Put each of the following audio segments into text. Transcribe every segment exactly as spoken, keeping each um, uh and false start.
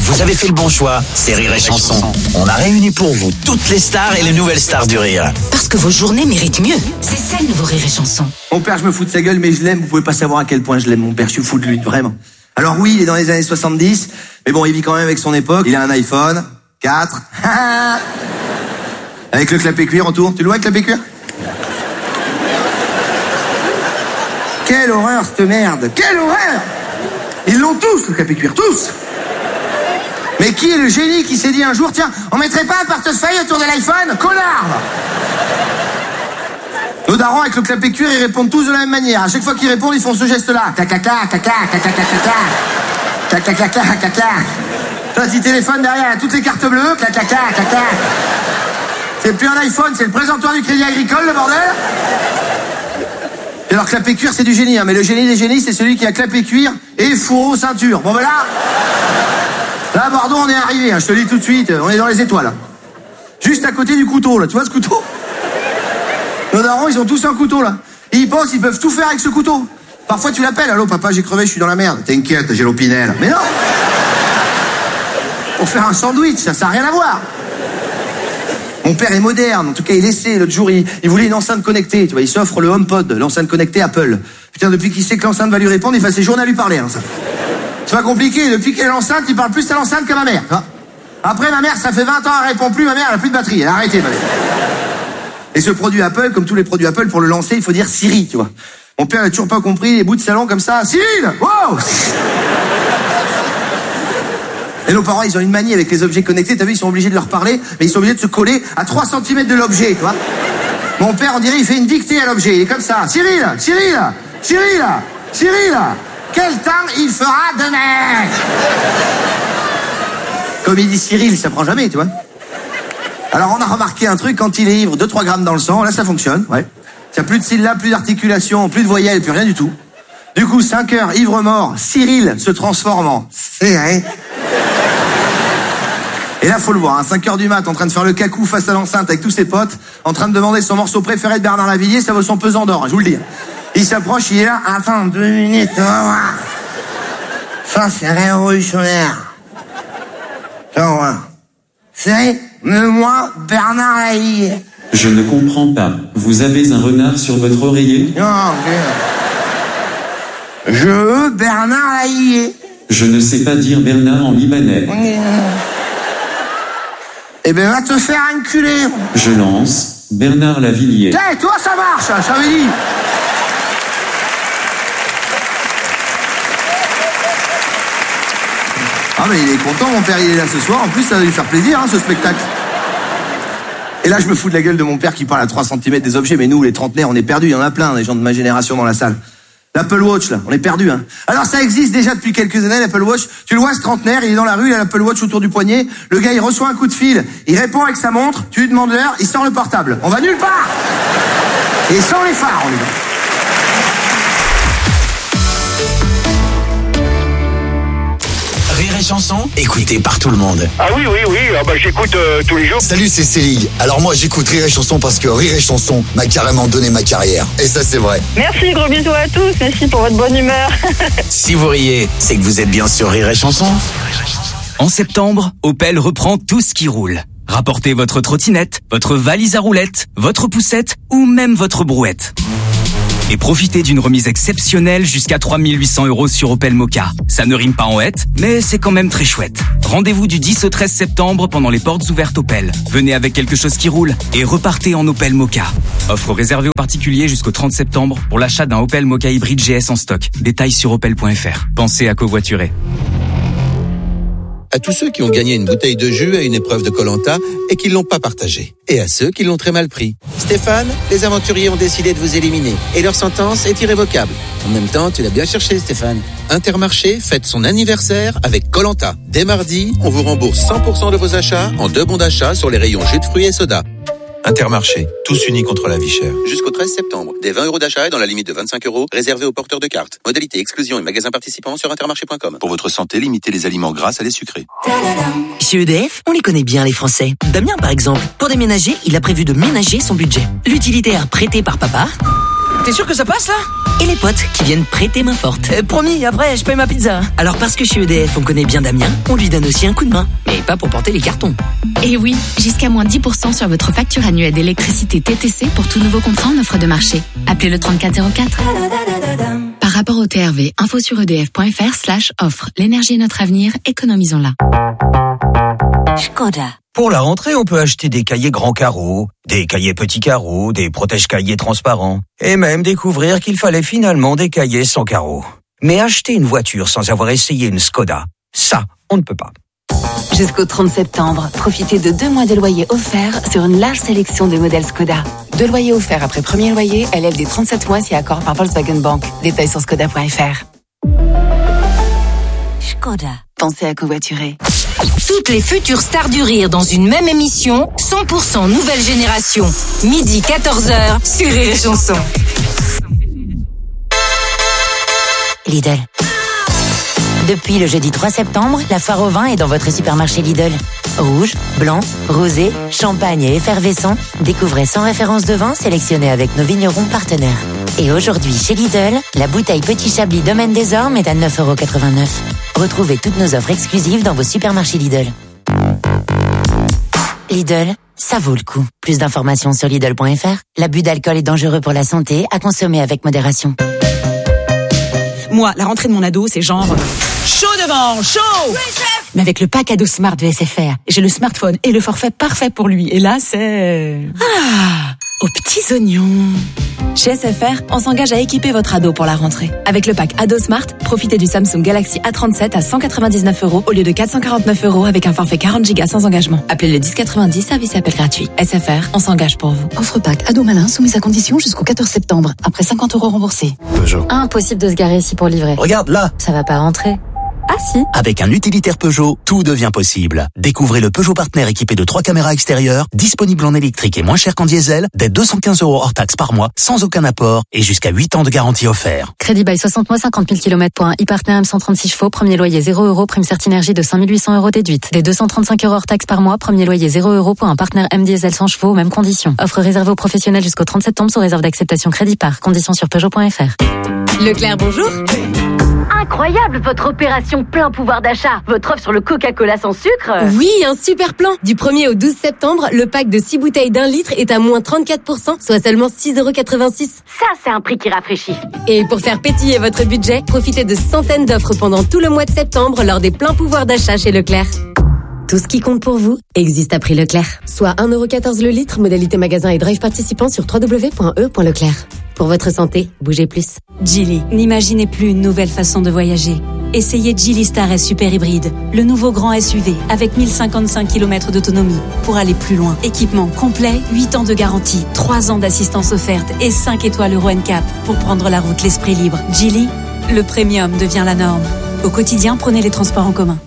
Vous avez fait le bon choix, c'est Rire et Chanson. On a réuni pour vous toutes les stars et les nouvelles stars du rire. Parce que vos journées méritent mieux. C'est ça le nouveau Rire et Chanson. Mon père, je me fous de sa gueule, mais je l'aime. Vous pouvez pas savoir à quel point je l'aime, mon père. Je suis fou de lui, vraiment. Alors oui, il est dans les années soixante-dix, mais bon, il vit quand même avec son époque. Il a un iPhone quatre. Avec le clapet cuir autour. Tu le vois avec le clapet cuir? Quelle horreur, cette merde. Quelle horreur. Ils l'ont tous, le clapet cuir, tous. Mais qui est le génie qui s'est dit un jour, tiens, on mettrait pas un portefeuille autour de l'iPhone? Connard. Nos darons avec le clapet cuir, ils répondent tous de la même manière. À chaque fois qu'ils répondent, ils font ce geste-là. Caca, caca, caca, caca, caca, caca, caca, caca. Toi, petit téléphone derrière, toutes les cartes bleues, caca, caca, caca. C'est plus un iPhone, c'est le présentoir du Crédit Agricole, le bordel. Et alors, clapet cuir, c'est du génie, hein, mais le génie des génies, c'est celui qui a clapet cuir et fourreau ceinture. Bon, ben là, là, à Bordeaux, on est arrivé, hein, je te le dis tout de suite, on est dans les étoiles. Juste à côté du couteau, là, tu vois ce couteau? Nos darons, ils ont tous un couteau, là. Et ils pensent qu'ils peuvent tout faire avec ce couteau. Parfois, tu l'appelles, allô, papa, j'ai crevé, je suis dans la merde. T'inquiète, j'ai l'opinel. Mais non! Pour faire un sandwich, ça, ça n'a rien à voir. Mon père est moderne, en tout cas il essaie. L'autre jour il, il voulait une enceinte connectée, tu vois, il s'offre le HomePod, l'enceinte connectée Apple. Putain, depuis qu'il sait que l'enceinte va lui répondre, il passe ses journées à lui parler, hein, ça. C'est pas compliqué, depuis qu'il a l'enceinte, il parle plus à l'enceinte qu'à ma mère. Hein. Après ma mère, ça fait vingt ans, elle répond plus, ma mère elle a plus de batterie, elle a arrêté. Ma mère. Et ce produit Apple, comme tous les produits Apple, pour le lancer, il faut dire Siri, tu vois. Mon père n'a toujours pas compris, les bouts de salon comme ça, Cyril, wow. Et nos parents, ils ont une manie avec les objets connectés. T'as vu, ils sont obligés de leur parler, mais ils sont obligés de se coller à trois centimètres de l'objet, tu vois. Mon père, on dirait, il fait une dictée à l'objet. Il est comme ça. Cyril, Cyril, Cyril, Cyril, quel temps il fera demain? Comme il dit Cyril, ça prend jamais, tu vois. Alors, on a remarqué un truc, quand il est ivre, deux trois grammes dans le sang, là, ça fonctionne, ouais. Il n'y a plus de syllabes, plus d'articulation, plus de voyelles, plus rien du tout. Du coup, cinq heures, ivre mort, Cyril se transforme en Cyril. Et là, faut le voir, à hein, cinq heures du mat, en train de faire le cacou face à l'enceinte avec tous ses potes, en train de demander son morceau préféré de Bernard Lavillier, ça vaut son pesant d'or, hein, je vous le dis. Il s'approche, il est là, attends, deux minutes, on va voir. Ça, c'est révolutionnaire. On va voir. C'est, mais moi, Bernard Lavillier. Je ne comprends pas. Vous avez un renard sur votre oreiller? Non, je... Je veux Bernard Lavillier. Je ne sais pas dire Bernard en libanais. Eh ben, va te faire enculer. Je lance Bernard Lavillier. Tiens, toi, ça marche, je t'avais dit. Ah, mais il est content, mon père, il est là ce soir. En plus, ça va lui faire plaisir, hein, ce spectacle. Et là, je me fous de la gueule de mon père qui parle à trois centimètres des objets. Mais nous, les trentenaires, on est perdus. Il y en a plein, des gens de ma génération dans la salle. L'Apple Watch, là, on est perdus, hein. Alors, ça existe déjà depuis quelques années, l'Apple Watch. Tu le vois, ce trentenaire, il est dans la rue, il a l'Apple Watch autour du poignet. Le gars, il reçoit un coup de fil, il répond avec sa montre, tu lui demandes l'heure, il sort le portable. On va nulle part. Et sans les phares, on y va. Rire et Chanson, écouté par tout le monde. Ah oui, oui, oui, ah bah, j'écoute euh, tous les jours. Salut, c'est Céline. Alors moi, j'écoute Rire et Chanson parce que Rire et Chanson m'a carrément donné ma carrière. Et ça, c'est vrai. Merci, gros bisous à tous. Merci pour votre bonne humeur. Si vous riez, c'est que vous êtes bien sur Rire et Chanson. En septembre, Opel reprend tout ce qui roule. Rapportez votre trottinette, votre valise à roulettes, votre poussette ou même votre brouette. Et profitez d'une remise exceptionnelle jusqu'à trois mille huit cents euros sur Opel Mokka. Ça ne rime pas en hête, mais c'est quand même très chouette. Rendez-vous du dix au treize septembre pendant les portes ouvertes Opel. Venez avec quelque chose qui roule et repartez en Opel Mokka. Offre réservée aux particuliers jusqu'au trente septembre pour l'achat d'un Opel Mokka hybride G S en stock. Détails sur opel point f r. Pensez à covoiturer. À tous ceux qui ont gagné une bouteille de jus à une épreuve de Koh-Lanta et qui l'ont pas partagée. Et à ceux qui l'ont très mal pris. Stéphane, les aventuriers ont décidé de vous éliminer et leur sentence est irrévocable. En même temps, tu l'as bien cherché, Stéphane. Intermarché fête son anniversaire avec Koh-Lanta. Dès mardi, on vous rembourse cent pour cent de vos achats en deux bons d'achat sur les rayons jus de fruits et soda. Intermarché, tous unis contre la vie chère. Jusqu'au treize septembre, des vingt euros d'achat et dans la limite de vingt-cinq euros, réservés aux porteurs de cartes. Modalité exclusion et magasins participants sur intermarché point com. Pour votre santé, limitez les aliments gras à les sucrés. Chez E D F, on les connaît bien les Français. Damien par exemple, pour déménager, il a prévu de ménager son budget. L'utilitaire prêté par papa T'es sûr que ça passe là? Et les potes qui viennent prêter main forte. Euh, promis, après je paye ma pizza. Alors parce que chez E D F on connaît bien Damien, on lui donne aussi un coup de main. Mais pas pour porter les cartons. Et oui, jusqu'à moins dix pour cent sur votre facture annuelle d'électricité T T C pour tout nouveau contrat en offre de marché. Appelez le trente-quatre zéro quatre. Par rapport au T R V, info sur edf.fr slash offre. L'énergie est notre avenir, économisons-la. Skoda. Pour la rentrée, on peut acheter des cahiers grands carreaux, des cahiers petits carreaux, des protège-cahiers transparents, et même découvrir qu'il fallait finalement des cahiers sans carreaux. Mais acheter une voiture sans avoir essayé une Skoda, ça, on ne peut pas. Jusqu'au trente septembre, profitez de deux mois de loyer offerts sur une large sélection de modèles Skoda. Deux loyers offerts après premier loyer, L L D trente-sept mois si accord par Volkswagen Bank. Détails sur skoda point f r. Skoda. Pensez à covoiturer. Toutes les futures stars du rire dans une même émission, cent pour cent nouvelle génération. Midi quatorze heures sur Rire et Chanson. Lidl. Depuis le jeudi trois septembre, la foire au vin est dans votre supermarché Lidl. Rouge, blanc, rosé, champagne et effervescent, découvrez cent références de vin sélectionnées avec nos vignerons partenaires. Et aujourd'hui, chez Lidl, la bouteille Petit Chablis Domaine des Ormes est à neuf euros quatre-vingt-neuf. Retrouvez toutes nos offres exclusives dans vos supermarchés Lidl. Lidl, ça vaut le coup. Plus d'informations sur Lidl point f r. L'abus d'alcool est dangereux pour la santé, à consommer avec modération. Moi, la rentrée de mon ado, c'est genre... chaud devant, chaud! Mais avec le pack ado Smart de S F R, j'ai le smartphone et le forfait parfait pour lui. Et là, c'est... Ah, aux petits oignons. Chez S F R, on s'engage à équiper votre ado pour la rentrée. Avec le pack ado Smart, profitez du Samsung Galaxy A trente-sept à cent quatre-vingt-dix-neuf euros au lieu de quatre cent quarante-neuf euros avec un forfait quarante gigas sans engagement. Appelez le dix quatre-vingt-dix, service appel gratuit. S F R, on s'engage pour vous. Offre pack ado malin soumise à condition jusqu'au quatorze septembre. Après cinquante euros remboursés. Peugeot. Impossible de se garer ici pour livrer. Regarde là. Ça va pas rentrer. Ah si. Avec un utilitaire Peugeot, tout devient possible. Découvrez le Peugeot Partner équipé de trois caméras extérieures, disponible en électrique et moins cher qu'en diesel, dès deux cent quinze euros hors taxe par mois, sans aucun apport et jusqu'à huit ans de garantie offert. Crédit by soixante mois, cinquante mille kilomètres pour un e-Partner M cent trente-six chevaux, premier loyer zéro euros, prime Certinergie de cinq mille huit cents euros déduite. Dès deux cent trente-cinq euros hors taxe par mois, premier loyer zéro euros pour un Partner M diesel cent chevaux, mêmes conditions. Offre réservée aux professionnels jusqu'au trente septembre sous réserve d'acceptation crédit par. Conditions sur Peugeot point f r. Leclerc, bonjour. Incroyable votre opération plein pouvoir d'achat. Votre offre sur le Coca-Cola sans sucre. Oui, un super plan. Du premier au douze septembre, le pack de six bouteilles d'un litre est à moins trente-quatre pour cent, soit seulement six euros quatre-vingt-six. Ça, c'est un prix qui rafraîchit. Et pour faire pétiller votre budget, profitez de centaines d'offres pendant tout le mois de septembre lors des pleins pouvoirs d'achat chez Leclerc. Tout ce qui compte pour vous existe à prix Leclerc. Soit un euro quatorze le litre, modalité magasin et drive participant sur w w w point e point leclerc. Pour votre santé, bougez plus. Geely, n'imaginez plus une nouvelle façon de voyager. Essayez Geely Star S Super Hybride, le nouveau grand S U V avec mille cinquante-cinq kilomètres d'autonomie pour aller plus loin. Équipement complet, huit ans de garantie, trois ans d'assistance offerte et cinq étoiles Euro N C A P pour prendre la route l'esprit libre. Geely, le premium devient la norme. Au quotidien, prenez les transports en commun.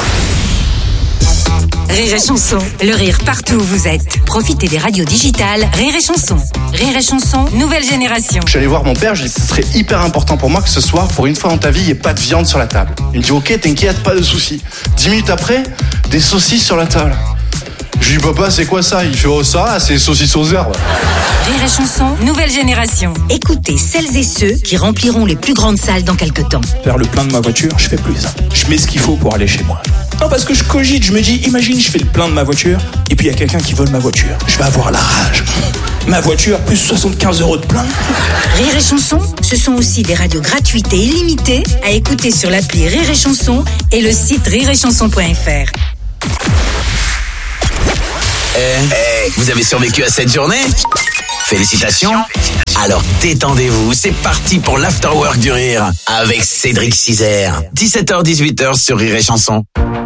Rire et Chanson, le rire partout où vous êtes. Profitez des radios digitales Rire et Chanson. Rire et Chanson, nouvelle génération. Je suis allé voir mon père, je lui ai dit ce serait hyper important pour moi que ce soir, pour une fois dans ta vie, il n'y ait pas de viande sur la table. Il me dit ok, t'inquiète, pas de soucis. Dix minutes après, des saucisses sur la table. Je lui dis papa, c'est quoi ça? Il fait oh ça, c'est saucisses aux herbes. Rire et Chanson, nouvelle génération. Écoutez celles et ceux qui rempliront les plus grandes salles dans quelques temps. Faire le plein de ma voiture, je fais plus ça. Je mets ce qu'il faut pour aller chez moi. Non, parce que je cogite, je me dis, imagine, je fais le plein de ma voiture, et puis il y a quelqu'un qui vole ma voiture. Je vais avoir la rage. Ma voiture, plus soixante-quinze euros de plein. Rire et Chanson, ce sont aussi des radios gratuites et illimitées à écouter sur l'appli Rire et Chanson et le site rire et chanson point f r. Eh, hey, vous avez survécu à cette journée? Félicitations. Alors détendez-vous, c'est parti pour l'Afterwork du Rire avec Cédric Cizère. dix-sept heures dix-huit heures sur Rire et Chanson.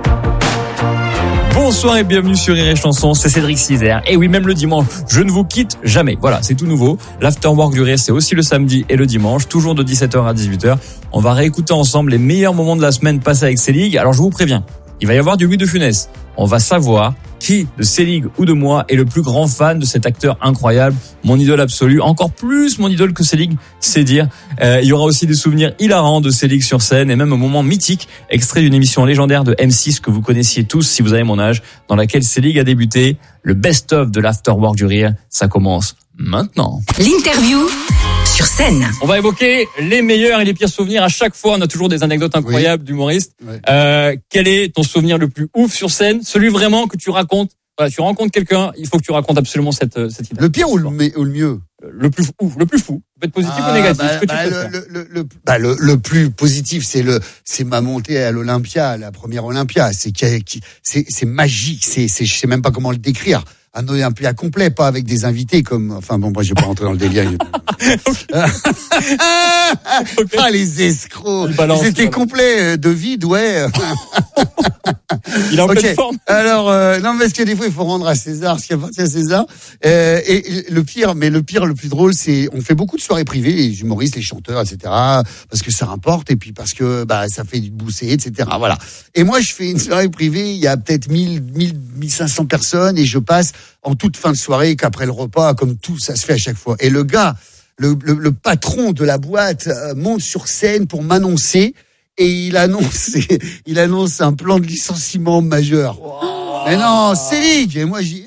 Bonsoir et bienvenue sur Rire et Chanson, c'est Cédric Cizère. Et oui, même le dimanche, je ne vous quitte jamais. Voilà, c'est tout nouveau. L'Afterwork du Rire, c'est aussi le samedi et le dimanche, toujours de dix-sept heures à dix-huit heures. On va réécouter ensemble les meilleurs moments de la semaine passés avec Célig. Alors je vous préviens, il va y avoir du Louis de Funès. On va savoir qui de Célig ou de moi est le plus grand fan de cet acteur incroyable, mon idole absolue, encore plus mon idole que Célig, c'est dire. Euh, il y aura aussi des souvenirs hilarants de Célig sur scène et même un moment mythique, extrait d'une émission légendaire de M six que vous connaissiez tous si vous avez mon âge, dans laquelle Célig a débuté. Le best-of de l'Afterwork du Rire, ça commence maintenant. L'interview sur scène. On va évoquer les meilleurs et les pires souvenirs. À chaque fois, on a toujours des anecdotes incroyables oui. d'humoristes. Ouais. Euh, quel est ton souvenir le plus ouf sur scène? Celui vraiment que tu racontes. Voilà, tu rencontres quelqu'un, il faut que tu racontes absolument cette cette idée. Le pire ou le, ou le mieux? Le plus ouf, le plus fou. Ça peut être positif ah, ou négatif. Bah, que bah, tu le, le, le, le, bah, le, le plus positif, c'est le, c'est ma montée à l'Olympia, la première Olympia. C'est c'est c'est magique. C'est c'est je sais même pas comment le décrire. Un Olympia complet, pas avec des invités comme. Enfin bon, moi je vais pas rentrer dans le délire. okay. Ah les escrocs. Balance, ils étaient complets de vide, ouais. Il est en okay. pleine forme. Alors euh, non, parce que des fois il faut rendre à César ce qui appartient à César. Euh, et, et le pire, mais le pire, le plus drôle, c'est on fait beaucoup de soirées privées, les humoristes, les chanteurs, et cetera. Parce que ça importe et puis parce que bah ça fait du bousser, et cetera. Voilà. Et moi je fais une soirée privée, il y a peut-être mille, mille, mille cinq cents personnes et je passe en toute fin de soirée qu'après le repas, comme tout, ça se fait à chaque fois. Et le gars, le, le, le patron de la boîte euh, monte sur scène pour m'annoncer et il annonce, il annonce un plan de licenciement majeur. Wow. Mais non, c'est ligue. Et moi, j'ai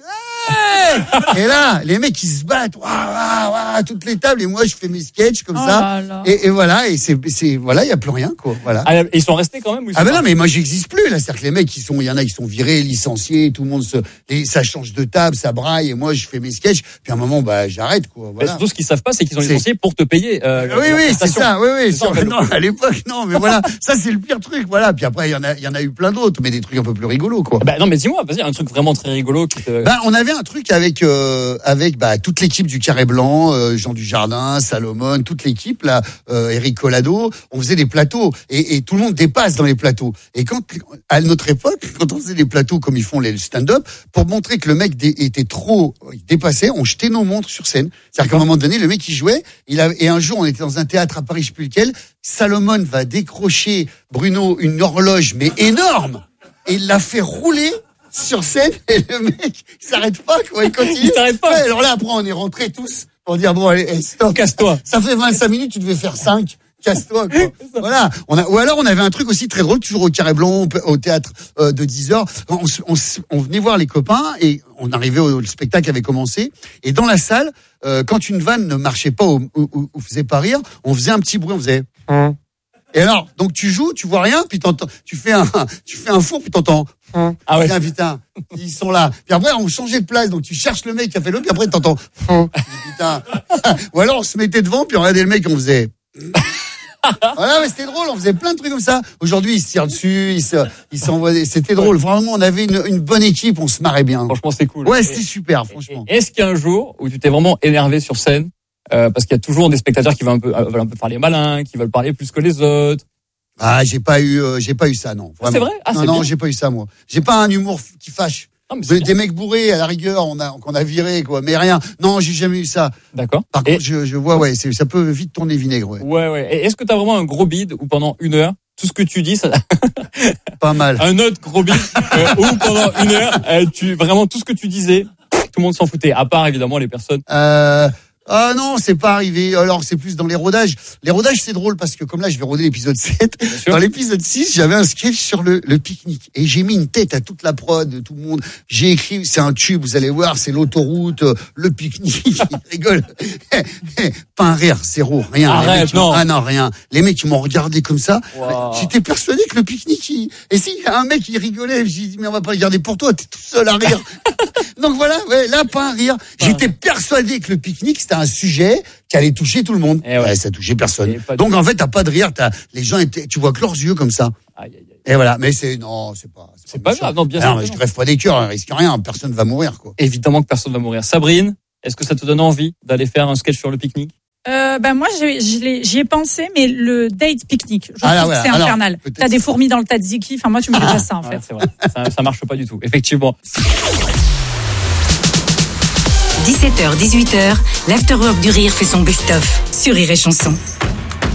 et là, les mecs ils se battent, waouh, waouh, waouh, toutes les tables, et moi je fais mes sketchs comme oh ça, là là. Et, et voilà, et c'est, c'est, voilà, il y a plus rien quoi, voilà. Ah, ils sont restés quand même. Ou ils ah ben pas... non, mais moi j'existe plus là, c'est-à-dire que les mecs ils sont, il y en a qui sont virés, licenciés, tout le monde se, les, ça change de table, ça braille, et moi je fais mes sketchs, puis à un moment bah j'arrête quoi, voilà. Mais surtout ce qu'ils savent pas, c'est qu'ils ont licencié pour te payer. Euh, oui oui, c'est ça, oui oui. Ça, sur, non, à l'époque non, mais voilà, ça c'est le pire truc, voilà. Puis après il y en a, il y en a eu plein d'autres, mais des trucs un peu plus rigolos quoi. Bah non mais dis-moi, vas-y, un truc vraiment très rigolo qui te. Ben on avait un truc avec. Euh, avec bah, toute l'équipe du Carré Blanc, euh, Jean Dujardin, Salomon, toute l'équipe là, euh, Eric Collado, on faisait des plateaux et, et tout le monde dépasse dans les plateaux. Et quand à notre époque, quand on faisait des plateaux comme ils font les stand-up, pour montrer que le mec dé, était trop dépassé, on jetait nos montres sur scène. C'est-à-dire qu'à un moment donné, le mec il jouait, il a, et un jour on était dans un théâtre à Paris, je sais plus lequel, Salomon va décrocher Bruno une horloge mais énorme et il l'a fait rouler sur scène et le mec il s'arrête pas quoi, il continue. Il s'arrête pas. Ouais, alors là après on est rentrés tous pour dire bon allez stop, casse-toi. Ça fait vingt-cinq minutes, tu devais faire cinq. Casse-toi quoi. Voilà, on a ou alors on avait un truc aussi très drôle toujours au Carré Blanc au théâtre euh, de dix heures, on, on, on venait voir les copains et on arrivait au, le spectacle avait commencé et dans la salle euh, quand une vanne ne marchait pas ou, ou, ou faisait pas rire, on faisait un petit bruit, on faisait hum. Et alors, donc tu joues, tu vois rien, puis t'entends, tu fais un, tu fais un four, puis t'entends. Ah ouais. Putain, putain, ils sont là. Puis après, on changeait de place, donc tu cherches le mec qui a fait l'autre, puis après t'entends. Putain. Ou alors on se mettait devant, puis on regardait le mec, on faisait. Voilà, mais c'était drôle, on faisait plein de trucs comme ça. Aujourd'hui, ils se tirent dessus, ils se, ils s'envoient. C'était drôle. Vraiment, on avait une, une bonne équipe, on se marrait bien. Franchement, c'est cool. Ouais, c'était super, franchement. Est-ce qu'il y a un jour où tu t'es vraiment énervé sur scène, euh, parce qu'il y a toujours des spectateurs qui veulent un peu, veulent un peu parler malin, qui veulent parler plus que les autres. Ah, j'ai pas eu, euh, j'ai pas eu ça, non. Ah, c'est vrai? Ah, non, non, j'ai pas eu ça, moi. J'ai pas un humour qui fâche. Non, des, des mecs bourrés, à la rigueur, on a, qu'on a viré, quoi. Mais rien. Non, j'ai jamais eu ça. D'accord. Par Et... contre, je, je vois, ouais, c'est, ça peut vite tourner vinaigre, ouais. Ouais, ouais. Et est-ce que t'as vraiment un gros bide où pendant une heure, tout ce que tu dis, ça. Pas mal. Un autre gros bide, euh, où pendant une heure, euh, tu, vraiment, tout ce que tu disais, tout le monde s'en foutait. À part, évidemment, les personnes. Euh, Ah non, c'est pas arrivé. Alors c'est plus dans les rodages. Les rodages c'est drôle parce que comme là je vais roder l'épisode sept. Dans l'épisode six, j'avais un sketch sur le, le pique-nique et j'ai mis une tête à toute la prod, de tout le monde. J'ai écrit, c'est un tube, vous allez voir, c'est l'autoroute, le pique-nique. Ils rigolent. Pas un rire, zéro, rien. Arrête, les mecs, non. Ah non, rien. Les mecs ils m'ont regardé comme ça. Wow. J'étais persuadé que le pique-nique. Il... Et si un mec il rigolait, j'ai dit mais on va pas le garder pour toi, t'es tout seul à rire. Donc voilà, ouais, là pas un rire. J'étais persuadé que le pique-nique c'était un sujet qui allait toucher tout le monde. Et ouais. Ouais, ça touchait personne. Donc en fait, t'as pas de rire, t'as les gens étaient, tu vois que leurs yeux comme ça. Aïe, aïe, aïe. Et voilà, mais c'est non, c'est pas. C'est, c'est pas grave, non, bien sûr. Non, je greffe pas des cœurs, risque rien, personne va mourir quoi. Évidemment que personne va mourir. Sabrine, est-ce que ça te donne envie d'aller faire un sketch sur le pique-nique? Euh, ben moi j'ai, j'y ai pensé, mais le date pique-nique, je ah, trouve là, que c'est alors, infernal. T'as des fourmis dans le tzatziki, enfin moi tu me fais pas ça en ouais, fait. C'est vrai, ça, ça marche pas du tout, effectivement. dix-sept heures, dix-huit heures, l'Afterwork du Rire fait son best-of sur Rire et Chanson.